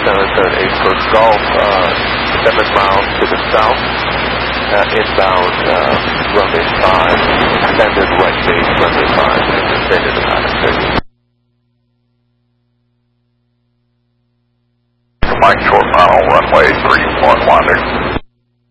778 for Golf, 7 miles to the south, inbound runway 5, extended right base runway 5, and descended about 30. Mike Short Final, runway 311.